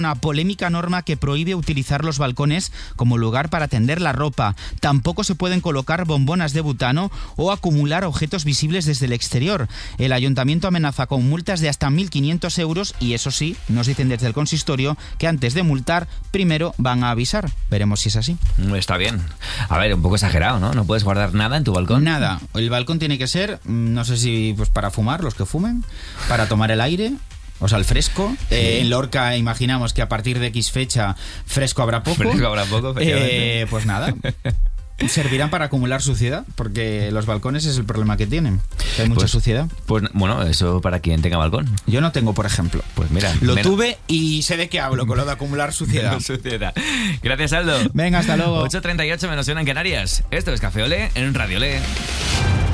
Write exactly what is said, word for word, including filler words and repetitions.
Una polémica norma que prohíbe utilizar los balcones como lugar para tender la ropa. Tampoco se pueden colocar bombonas de butano o acumular objetos visibles desde el exterior. El ayuntamiento amenaza con multas de hasta mil quinientos euros y eso sí, nos dicen desde el consistorio que antes de multar, primero van a avisar. Veremos si es así. Está bien. A ver, un poco exagerado, ¿no? ¿No puedes guardar nada en tu balcón? Nada. El balcón tiene que ser, no sé si pues para fumar, los que fumen, para tomar el aire. O sea, el fresco. Sí. Eh, en Lorca imaginamos que a partir de X fecha fresco habrá poco. Fresco habrá poco, efectivamente. Eh, pues nada. Servirán para acumular suciedad, porque los balcones es el problema que tienen. Que hay mucha pues, suciedad. Pues bueno, eso para quien tenga balcón. Yo no tengo, por ejemplo. Pues mira. Lo menos. tuve y sé de qué hablo con lo de acumular suciedad. suciedad. Gracias, Aldo. Venga, hasta luego. ocho treinta y ocho menos una en Canarias. Esto es Café Olé en Radio Olé.